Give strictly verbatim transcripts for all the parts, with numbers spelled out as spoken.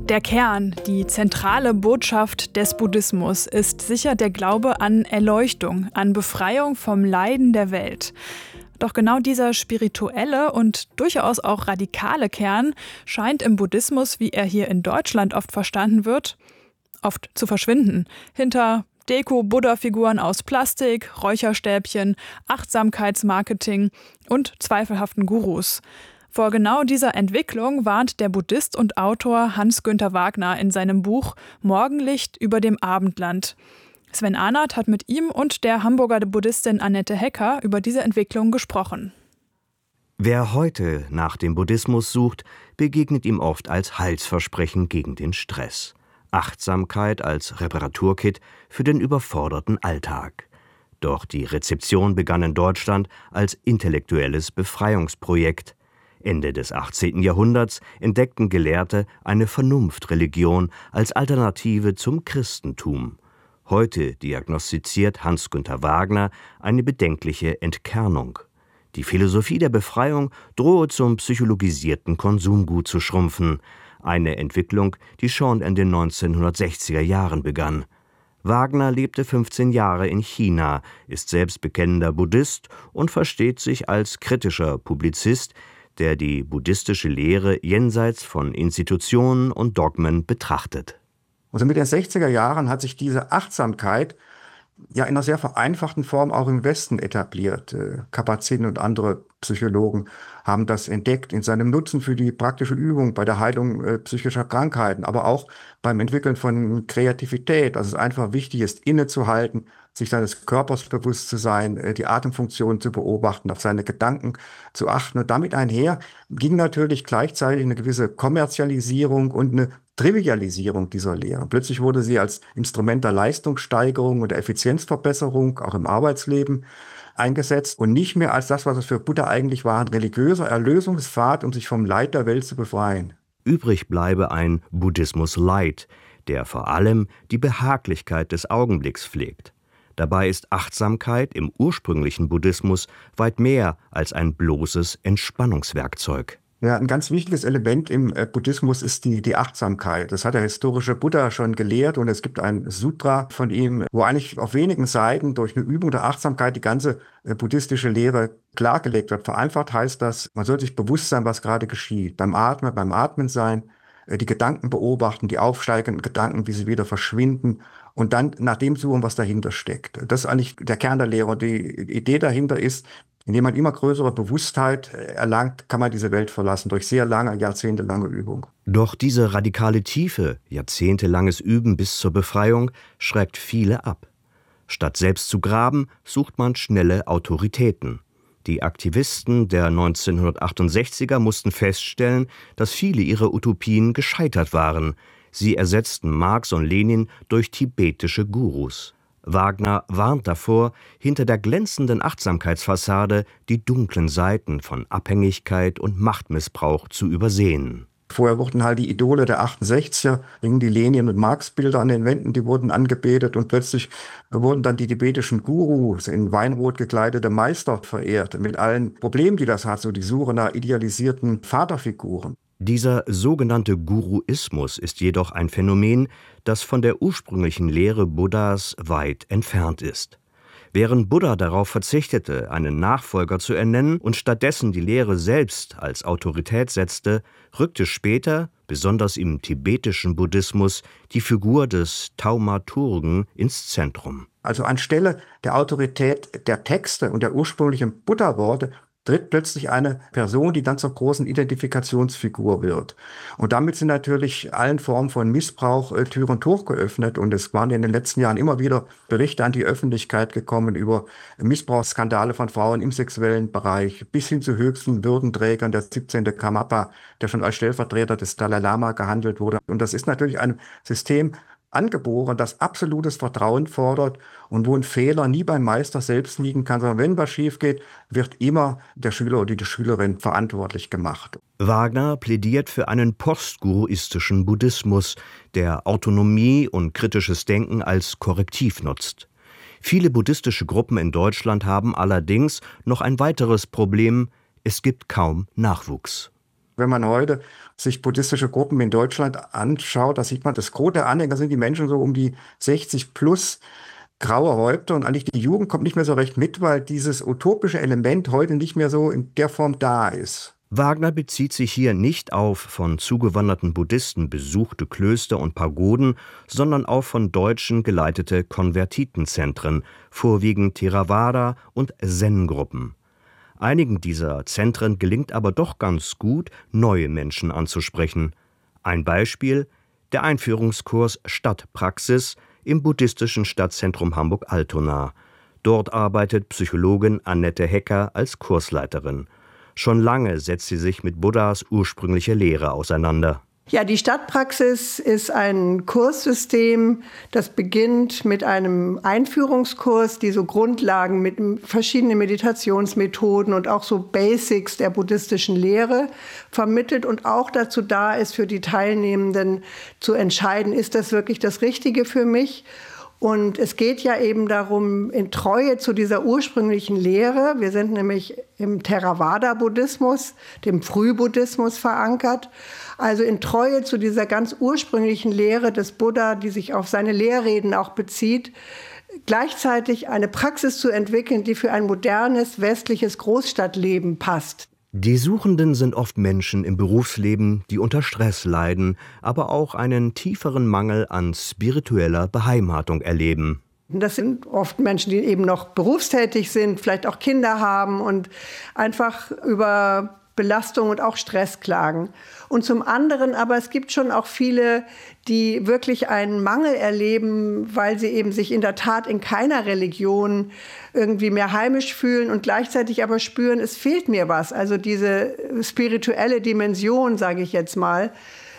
Der Kern, die zentrale Botschaft des Buddhismus ist sicher der Glaube an Erleuchtung, an Befreiung vom Leiden der Welt. Doch genau dieser spirituelle und durchaus auch radikale Kern scheint im Buddhismus, wie er hier in Deutschland oft verstanden wird, oft zu verschwinden. Hinter Deko-Buddha-Figuren aus Plastik, Räucherstäbchen, Achtsamkeitsmarketing und zweifelhaften Gurus. Vor genau dieser Entwicklung warnt der Buddhist und Autor Hans-Günther Wagner in seinem Buch Morgenlicht über dem Abendland. Sven Arnert hat mit ihm und der Hamburger Buddhistin Annette Hecker über diese Entwicklung gesprochen. Wer heute nach dem Buddhismus sucht, begegnet ihm oft als Heilsversprechen gegen den Stress. Achtsamkeit als Reparaturkit für den überforderten Alltag. Doch die Rezeption begann in Deutschland als intellektuelles Befreiungsprojekt. Ende des achtzehnten Jahrhunderts entdeckten Gelehrte eine Vernunftreligion als Alternative zum Christentum. Heute diagnostiziert Hans-Günther Wagner eine bedenkliche Entkernung. Die Philosophie der Befreiung drohe zum psychologisierten Konsumgut zu schrumpfen. Eine Entwicklung, die schon in den neunzehnhundertsechziger Jahren begann. Wagner lebte fünfzehn Jahre in China, ist selbst bekennender Buddhist und versteht sich als kritischer Publizist, der die buddhistische Lehre jenseits von Institutionen und Dogmen betrachtet. Also mit den sechziger Jahren hat sich diese Achtsamkeit ja in einer sehr vereinfachten Form auch im Westen etabliert. Kabat-Zinn und andere Psychologen haben das entdeckt in seinem Nutzen für die praktische Übung bei der Heilung äh, psychischer Krankheiten, aber auch beim Entwickeln von Kreativität, dass es einfach wichtig ist, innezuhalten, sich seines Körpers bewusst zu sein, äh, die Atemfunktion zu beobachten, auf seine Gedanken zu achten. Und damit einher ging natürlich gleichzeitig eine gewisse Kommerzialisierung und eine Trivialisierung dieser Lehre. Plötzlich wurde sie als Instrument der Leistungssteigerung und der Effizienzverbesserung, auch im Arbeitsleben, eingesetzt und nicht mehr als das, was es für Buddha eigentlich war, ein religiöser Erlösungspfad, um sich vom Leid der Welt zu befreien. Übrig bleibe ein Buddhismus Light, der vor allem die Behaglichkeit des Augenblicks pflegt. Dabei ist Achtsamkeit im ursprünglichen Buddhismus weit mehr als ein bloßes Entspannungswerkzeug. Ja, ein ganz wichtiges Element im Buddhismus ist die, die Achtsamkeit. Das hat der historische Buddha schon gelehrt und es gibt ein Sutra von ihm, wo eigentlich auf wenigen Seiten durch eine Übung der Achtsamkeit die ganze buddhistische Lehre klargelegt wird. Vereinfacht heißt das, man soll sich bewusst sein, was gerade geschieht. Beim Atmen, beim Atmen sein, die Gedanken beobachten, die aufsteigenden Gedanken, wie sie wieder verschwinden und dann nach dem suchen, was dahinter steckt. Das ist eigentlich der Kern der Lehre. Und die Idee dahinter ist, indem man immer größere Bewusstheit erlangt, kann man diese Welt verlassen durch sehr lange, jahrzehntelange Übung. Doch diese radikale Tiefe, jahrzehntelanges Üben bis zur Befreiung, schreckt viele ab. Statt selbst zu graben, sucht man schnelle Autoritäten. Die Aktivisten der neunzehnhundertachtundsechziger mussten feststellen, dass viele ihrer Utopien gescheitert waren. Sie ersetzten Marx und Lenin durch tibetische Gurus. Wagner warnt davor, hinter der glänzenden Achtsamkeitsfassade die dunklen Seiten von Abhängigkeit und Machtmissbrauch zu übersehen. Vorher wurden halt die Idole der achtundsechziger, hingen die Lenin- und Marx-Bilder an den Wänden, die wurden angebetet und plötzlich wurden dann die tibetischen Gurus in weinrot gekleidete Meister verehrt, mit allen Problemen, die das hat, so die Suche nach idealisierten Vaterfiguren. Dieser sogenannte Guruismus ist jedoch ein Phänomen, das von der ursprünglichen Lehre Buddhas weit entfernt ist. Während Buddha darauf verzichtete, einen Nachfolger zu ernennen und stattdessen die Lehre selbst als Autorität setzte, rückte später, besonders im tibetischen Buddhismus, die Figur des Thaumaturgen ins Zentrum. Also anstelle der Autorität der Texte und der ursprünglichen Buddha-Worte tritt plötzlich eine Person, die dann zur großen Identifikationsfigur wird. Und damit sind natürlich allen Formen von Missbrauch äh, Tür und Tor geöffnet. Und es waren in den letzten Jahren immer wieder Berichte an die Öffentlichkeit gekommen über Missbrauchsskandale von Frauen im sexuellen Bereich, bis hin zu höchsten Würdenträgern, der siebzehnte Karmapa, der schon als Stellvertreter des Dalai Lama gehandelt wurde. Und das ist natürlich ein System angeboren, das absolutes Vertrauen fordert und wo ein Fehler nie beim Meister selbst liegen kann, sondern wenn was schief geht, wird immer der Schüler oder die Schülerin verantwortlich gemacht. Wagner plädiert für einen postguruistischen Buddhismus, der Autonomie und kritisches Denken als Korrektiv nutzt. Viele buddhistische Gruppen in Deutschland haben allerdings noch ein weiteres Problem: Es gibt kaum Nachwuchs. Wenn man heute sich buddhistische Gruppen in Deutschland anschaut, da sieht man, das Gros der Anhänger sind die Menschen so um die sechzig plus, graue Häupter, und eigentlich die Jugend kommt nicht mehr so recht mit, weil dieses utopische Element heute nicht mehr so in der Form da ist. Wagner bezieht sich hier nicht auf von zugewanderten Buddhisten besuchte Klöster und Pagoden, sondern auf von Deutschen geleitete Konvertitenzentren, vorwiegend Theravada- und Zen-Gruppen. Einigen dieser Zentren gelingt aber doch ganz gut, neue Menschen anzusprechen. Ein Beispiel: der Einführungskurs Stadtpraxis im buddhistischen Stadtzentrum Hamburg-Altona. Dort arbeitet Psychologin Annette Hecker als Kursleiterin. Schon lange setzt sie sich mit Buddhas ursprünglicher Lehre auseinander. Ja, die Stadtpraxis ist ein Kurssystem, das beginnt mit einem Einführungskurs, die so Grundlagen mit verschiedenen Meditationsmethoden und auch so Basics der buddhistischen Lehre vermittelt und auch dazu da ist, für die Teilnehmenden zu entscheiden, ist das wirklich das Richtige für mich? Und es geht ja eben darum, in Treue zu dieser ursprünglichen Lehre, wir sind nämlich im Theravada-Buddhismus, dem Frühbuddhismus verankert, also in Treue zu dieser ganz ursprünglichen Lehre des Buddha, die sich auf seine Lehrreden auch bezieht, gleichzeitig eine Praxis zu entwickeln, die für ein modernes westliches Großstadtleben passt. Die Suchenden sind oft Menschen im Berufsleben, die unter Stress leiden, aber auch einen tieferen Mangel an spiritueller Beheimatung erleben. Das sind oft Menschen, die eben noch berufstätig sind, vielleicht auch Kinder haben und einfach über Belastung und auch Stress klagen. Und zum anderen aber, es gibt schon auch viele, die wirklich einen Mangel erleben, weil sie eben sich in der Tat in keiner Religion irgendwie mehr heimisch fühlen und gleichzeitig aber spüren, es fehlt mir was. Also diese spirituelle Dimension, sage ich jetzt mal.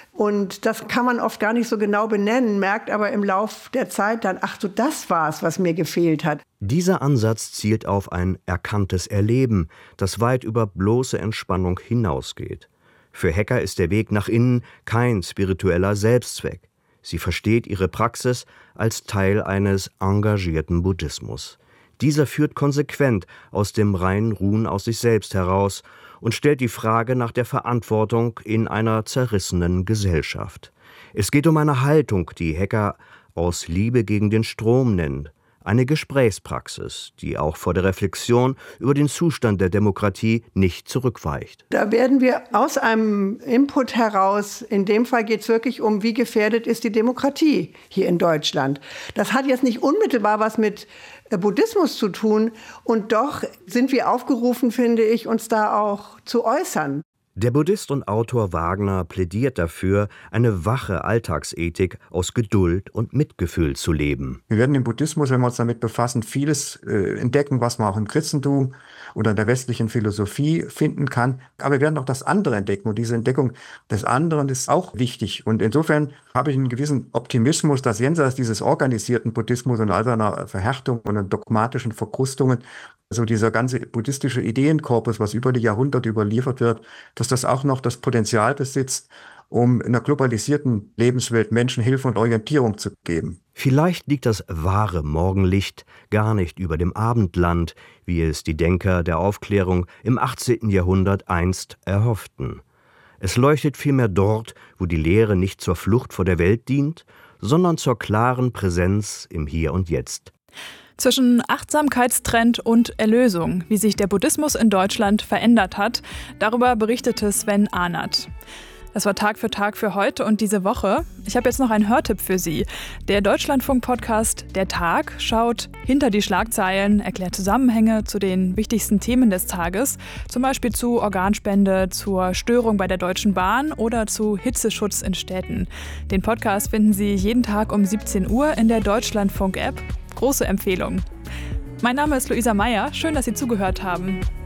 Und das kann man oft gar nicht so genau benennen, merkt aber im Lauf der Zeit dann, ach so, das war's, was mir gefehlt hat. Dieser Ansatz zielt auf ein erkanntes Erleben, das weit über bloße Entspannung hinausgeht. Für Hecker ist der Weg nach innen kein spiritueller Selbstzweck. Sie versteht ihre Praxis als Teil eines engagierten Buddhismus. Dieser führt konsequent aus dem reinen Ruhen aus sich selbst heraus und stellt die Frage nach der Verantwortung in einer zerrissenen Gesellschaft. Es geht um eine Haltung, die Hecker aus Liebe gegen den Strom nennt. Eine Gesprächspraxis, die auch vor der Reflexion über den Zustand der Demokratie nicht zurückweicht. Da werden wir aus einem Input heraus, in dem Fall geht es wirklich um, wie gefährdet ist die Demokratie hier in Deutschland. Das hat jetzt nicht unmittelbar was mit Buddhismus zu tun und doch sind wir aufgerufen, finde ich, uns da auch zu äußern. Der Buddhist und Autor Wagner plädiert dafür, eine wache Alltagsethik aus Geduld und Mitgefühl zu leben. Wir werden im Buddhismus, wenn wir uns damit befassen, vieles äh, entdecken, was man auch im Christentum oder in der westlichen Philosophie finden kann. Aber wir werden auch das andere entdecken. Und diese Entdeckung des anderen ist auch wichtig. Und insofern habe ich einen gewissen Optimismus, dass jenseits dieses organisierten Buddhismus und all seiner Verhärtung und dogmatischen Verkrustungen, also dieser ganze buddhistische Ideenkorpus, was über die Jahrhunderte überliefert wird, dass das auch noch das Potenzial besitzt, um in einer globalisierten Lebenswelt Menschen Hilfe und Orientierung zu geben. Vielleicht liegt das wahre Morgenlicht gar nicht über dem Abendland, wie es die Denker der Aufklärung im achtzehnten Jahrhundert einst erhofften. Es leuchtet vielmehr dort, wo die Lehre nicht zur Flucht vor der Welt dient, sondern zur klaren Präsenz im Hier und Jetzt. Zwischen Achtsamkeitstrend und Erlösung, wie sich der Buddhismus in Deutschland verändert hat, darüber berichtete Sven Ahnert. Das war Tag für Tag für heute und diese Woche. Ich habe jetzt noch einen Hörtipp für Sie. Der Deutschlandfunk-Podcast Der Tag schaut hinter die Schlagzeilen, erklärt Zusammenhänge zu den wichtigsten Themen des Tages, zum Beispiel zu Organspende, zur Störung bei der Deutschen Bahn oder zu Hitzeschutz in Städten. Den Podcast finden Sie jeden Tag um siebzehn Uhr in der Deutschlandfunk-App. Große Empfehlung. Mein Name ist Luisa Meyer. Schön, dass Sie zugehört haben.